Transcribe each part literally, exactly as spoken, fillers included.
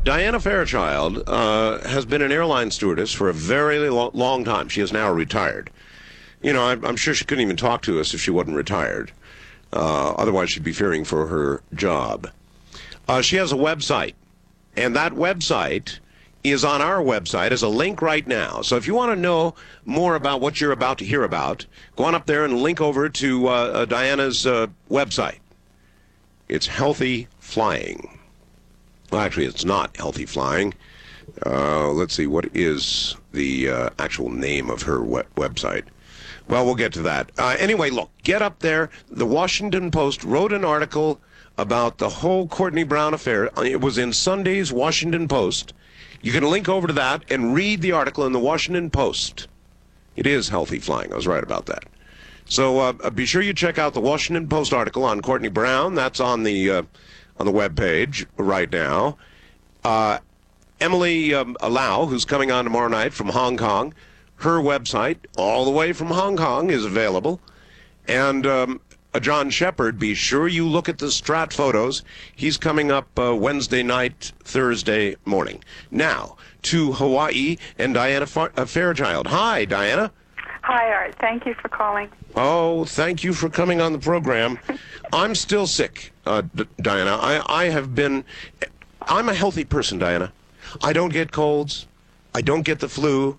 Diana Fairchild uh, has been an airline stewardess for a very lo long time. She is now retired. You know, I'm, I'm sure she couldn't even talk to us if she wasn't retired. Uh, otherwise, she'd be fearing for her job. Uh, she has a website, and that website is on our website as a link right now. So if you want to know more about what you're about to hear about, go on up there and link over to uh, uh, Diana's uh, website. It's Healthy Flying. Well, actually, it's not Healthy Flying. Uh, let's see, what is the uh, actual name of her web website? Well, we'll get to that. Uh, anyway, look, get up there. The Washington Post wrote an article about the whole Courtney Brown affair. It was in Sunday's Washington Post. You can link over to that and read the article in the Washington Post. It is Healthy Flying. I was right about that. So uh, be sure you check out the Washington Post article on Courtney Brown. That's on the uh, on the web page right now. Uh, Emily um, Lau, who's coming on tomorrow night from Hong Kong, her website, all the way from Hong Kong, is available. And um, uh, John Shepard, be sure you look at the Strat photos. He's coming up uh, Wednesday night, Thursday morning. Now, to Hawaii and Diana Fa uh, Fairchild. Hi, Diana. Hi, Art. Thank you for calling. Oh, thank you for coming on the program. I'm still sick, uh, D Diana. I, I have been... I'm a healthy person, Diana. I don't get colds. I don't get the flu.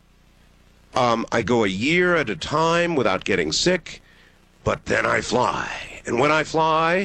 Um, I go a year at a time without getting sick, but then I fly. And when I fly,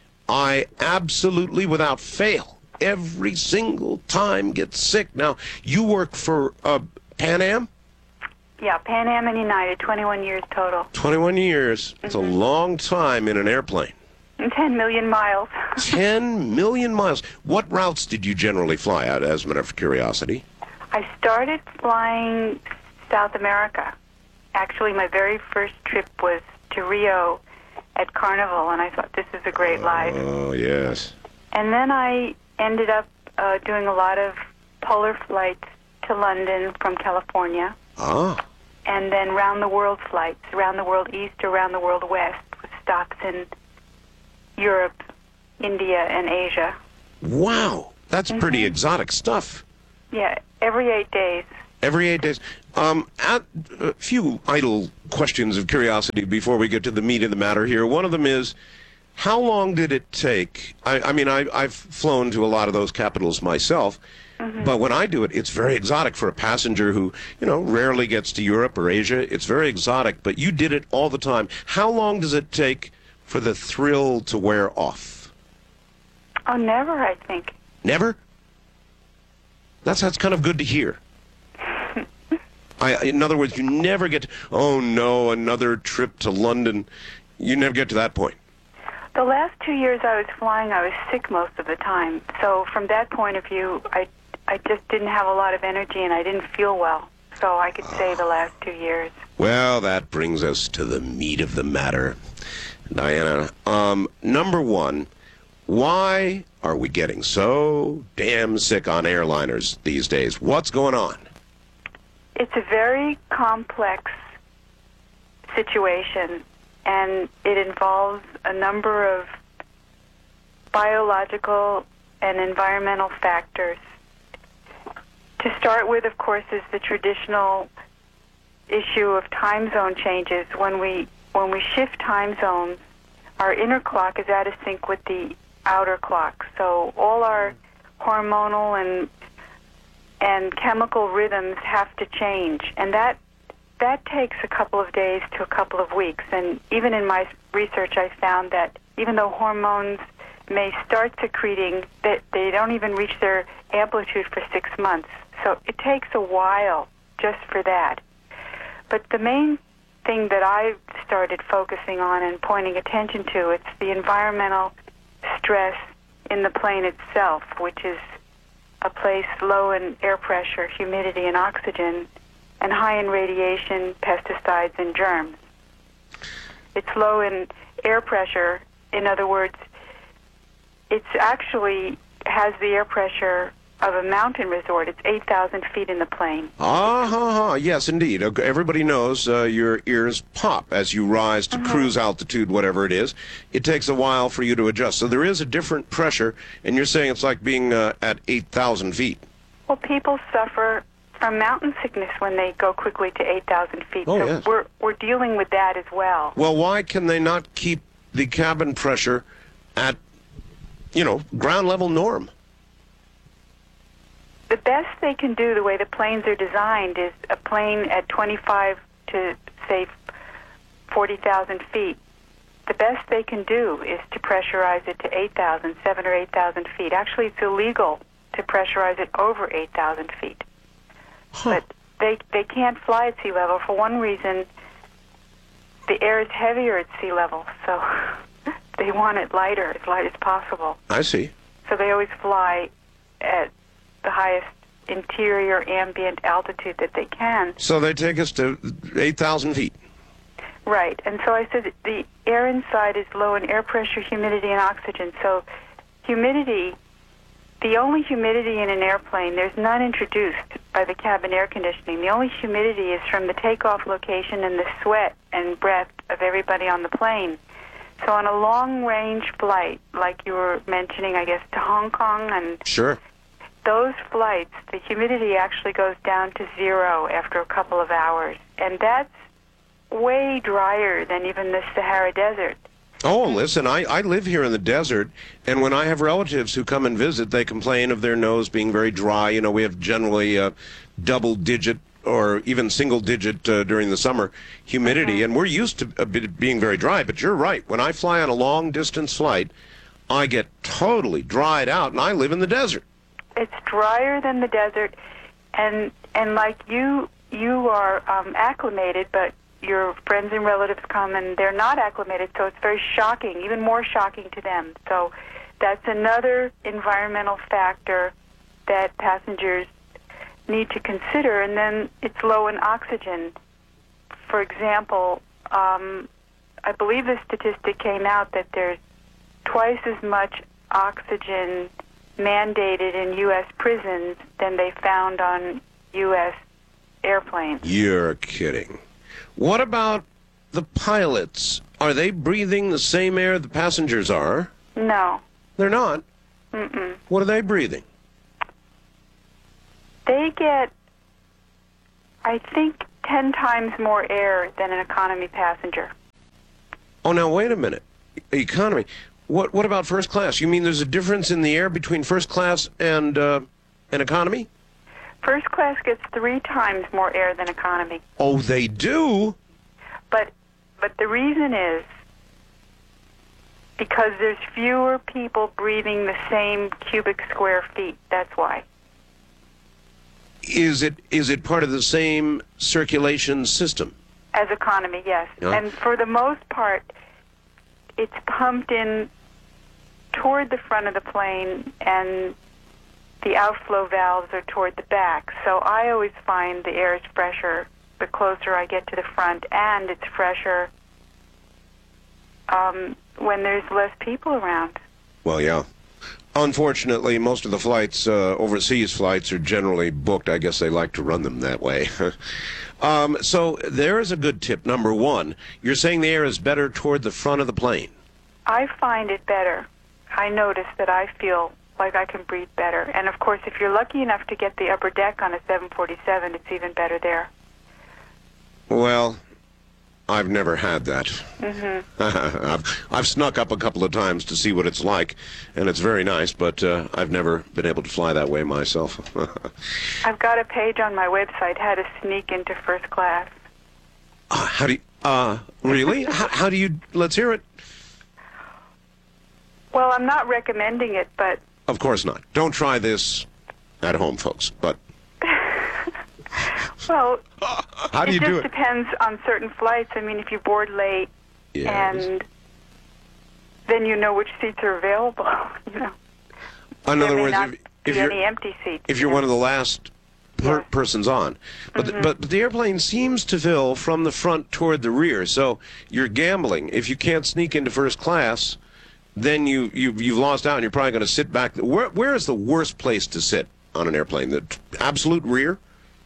I absolutely, without fail, every single time get sick. Now, you work for uh, Pan Am? Yeah, Pan Am and United, twenty-one years total. twenty-one years. It's mm-hmm. a long time in an airplane. And ten million miles. ten million miles. What routes did you generally fly at, as a matter of curiosity? I started flying South America. Actually, my very first trip was to Rio at Carnival, and I thought, this is a great life. Oh, yes. And then I ended up uh, doing a lot of polar flights to London from California. Ah. And then round-the-world flights, round-the-world east or round-the-world west, with stops in Europe, India, and Asia. Wow. That's mm-hmm. pretty exotic stuff. Yeah, every eight days. Every eight days. Um, a few idle questions of curiosity before we get to the meat of the matter here. One of them is, how long did it take? I, I mean, I, I've flown to a lot of those capitals myself, mm-hmm. but when I do it, it's very exotic for a passenger who, you know, rarely gets to Europe or Asia. It's very exotic, but you did it all the time. How long does it take for the thrill to wear off? Oh, never, I think. Never? That's, that's kind of good to hear. I, in other words, you never get to, oh no, another trip to London. You never get to that point. The last two years I was flying, I was sick most of the time. So from that point of view, I, I just didn't have a lot of energy and I didn't feel well. So I could say the last two years. Well, that brings us to the meat of the matter, Diana. Um, number one, why are we getting so damn sick on airliners these days? What's going on? It's a very complex situation, and it involves a number of biological and environmental factors. To start with, of course, is the traditional issue of time zone changes. When we when we shift time zones, our inner clock is out of sync with the outer clock. So all our hormonal and and chemical rhythms have to change, and that that takes a couple of days to a couple of weeks. And even in my research, I found that even though hormones may start secreting, that they don't even reach their amplitude for six months. So it takes a while just for that. But the main thing that I started focusing on and pointing attention to, it's the environmental stress in the plane itself, which is a place low in air pressure, humidity, and oxygen, and high in radiation, pesticides, and germs. It's low in air pressure. In other words, it's actually has the air pressure of a mountain resort. It's eight thousand feet in the plane. Ah, ha, ha. Yes, indeed. Okay, everybody knows uh, your ears pop as you rise to Mm-hmm. cruise altitude, whatever it is. It takes a while for you to adjust. So there is a different pressure, and you're saying it's like being uh, at eight thousand feet. Well, people suffer from mountain sickness when they go quickly to eight thousand feet. Oh, so yes. we're, we're dealing with that as well. Well, why can they not keep the cabin pressure at, you know, ground level norm? The best they can do, the way the planes are designed, is a plane at twenty-five to, say, forty thousand feet. The best they can do is to pressurize it to eight thousand, seven or eight thousand feet. Actually, it's illegal to pressurize it over eight thousand feet. Huh. But they they can't fly at sea level. For one reason, the air is heavier at sea level, so they want it lighter, as light as possible. I see. So they always fly at the highest interior ambient altitude that they can. So they take us to eight thousand feet. Right. And so I said the air inside is low in air pressure, humidity, and oxygen. So humidity, the only humidity in an airplane, there's none introduced by the cabin air conditioning. The only humidity is from the takeoff location and the sweat and breath of everybody on the plane. So on a long-range flight, like you were mentioning, I guess, to Hong Kong, and Sure. those flights, the humidity actually goes down to zero after a couple of hours. And that's way drier than even the Sahara Desert. Oh, listen, I, I live here in the desert, and when I have relatives who come and visit, they complain of their nose being very dry. You know, we have generally uh, double-digit or even single-digit uh, during the summer humidity, and we're used to a bit being very dry, but you're right. When I fly on a long-distance flight, I get totally dried out, and I live in the desert. It's drier than the desert, and and like you, you are um, acclimated, but your friends and relatives come and they're not acclimated, so it's very shocking, even more shocking to them. So that's another environmental factor that passengers need to consider. And then it's low in oxygen. For example, um, I believe the statistic came out that there's twice as much oxygen mandated in U S prisons than they found on U S airplanes. You're kidding. What about the pilots? Are they breathing the same air the passengers are? No. They're not. Mm-mm. What are they breathing? They get, I think, ten times more air than an economy passenger. Oh, now, wait a minute. Economy. What What about first class? You mean there's a difference in the air between first class and, uh, and economy? First class gets three times more air than economy. Oh, they do? But but the reason is because there's fewer people breathing the same cubic square feet. That's why. Is it is it part of the same circulation system? As economy, yes. Yeah. And for the most part, it's pumped in toward the front of the plane, and the outflow valves are toward the back. So I always find the air is fresher the closer I get to the front, and it's fresher um, when there's less people around. Well, yeah. Unfortunately, most of the flights, uh, overseas flights, are generally booked. I guess they like to run them that way. um, so there is a good tip. Number one, you're saying the air is better toward the front of the plane. I find it better. I notice that I feel like I can breathe better. And, of course, if you're lucky enough to get the upper deck on a seven forty-seven, it's even better there. Well, I've never had that. Mm-hmm. I've, I've snuck up a couple of times to see what it's like, and it's very nice, but uh, I've never been able to fly that way myself. I've got a page on my website, how to sneak into first class. Uh, how do you, uh, really? how, how do you, let's hear it. Well, I'm not recommending it, but... Of course not. Don't try this at home, folks, but... Well, how do you do it it? just depends on certain flights. I mean, if you board late, Yes. and then you know which seats are available, you know. In There other may words, not if, if be you're any empty seats. if you're you know. one of the last per Yeah. persons on, but, Mm-hmm. the, but but the airplane seems to fill from the front toward the rear, so you're gambling. If you can't sneak into first class, then you you you've lost out, and you're probably going to sit back. Where where is the worst place to sit on an airplane? The absolute rear?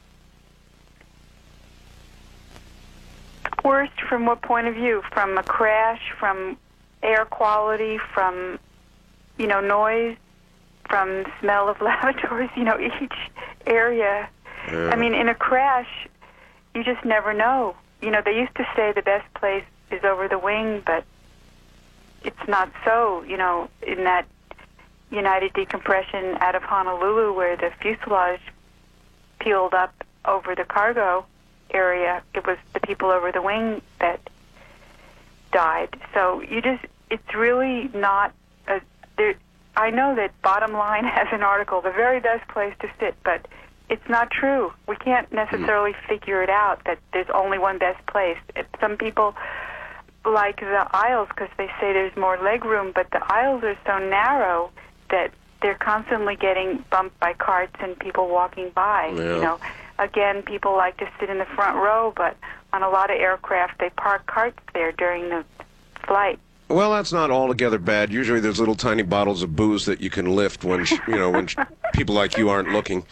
Worst from what point of view? From a crash, from air quality, from, you know, noise, from smell of lavatories, you know, each area. Yeah. I mean, in a crash, you just never know. You know, they used to say the best place is over the wing, but it's not so. You know, in that United decompression out of Honolulu where the fuselage peeled up over the cargo area, it was the people over the wing that died. So you just, it's really not a, there, I know that Bottom Line has an article, the very best place to sit, but it's not true. We can't necessarily mm. figure it out that there's only one best place. It, some people like the aisles because they say there's more leg room, but the aisles are so narrow that they're constantly getting bumped by carts and people walking by. Yeah. You know, again, people like to sit in the front row, but on a lot of aircraft, they park carts there during the flight. Well, that's not altogether bad. Usually there's little tiny bottles of booze that you can lift when, sh- you know, when sh- people like you aren't looking.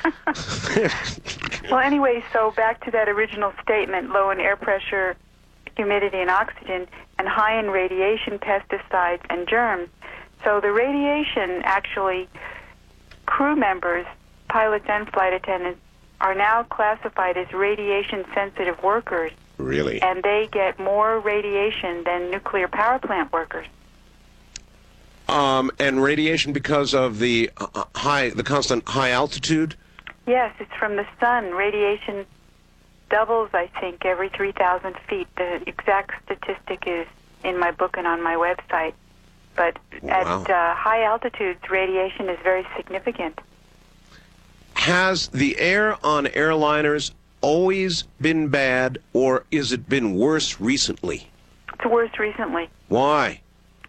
Well, anyway, so back to that original statement, low in air pressure, humidity, and oxygen, and high in radiation, pesticides, and germs. So the radiation, actually, crew members, pilots and flight attendants, are now classified as radiation-sensitive workers. Really? And they get more radiation than nuclear power plant workers. Um, and radiation because of the uh, high, the constant high altitude? Yes, it's from the sun. Radiation doubles, I think, every three thousand feet. The exact statistic is in my book and on my website. But wow. at uh, high altitudes, radiation is very significant. Has the air on airliners always been bad, or is it been worse recently? It's worse recently. Why?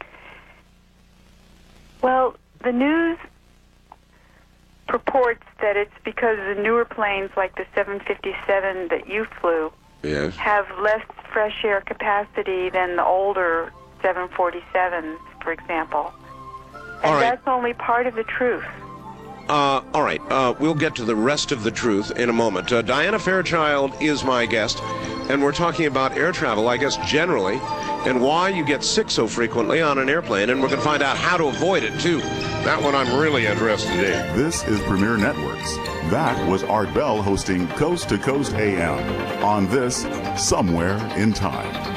Well, the news purports that it's because the newer planes, like the seven fifty-seven that you flew, yes. have less fresh air capacity than the older seven forty-sevens, for example. And all right. that's only part of the truth. Uh, all right, uh, we'll get to the rest of the truth in a moment. Uh, Diana Fairchild is my guest, and we're talking about air travel, I guess, generally, and why you get sick so frequently on an airplane, and we're going to find out how to avoid it, too. That one I'm really interested in. This is Premier Networks. That was Art Bell hosting Coast to Coast A M on this Somewhere in Time.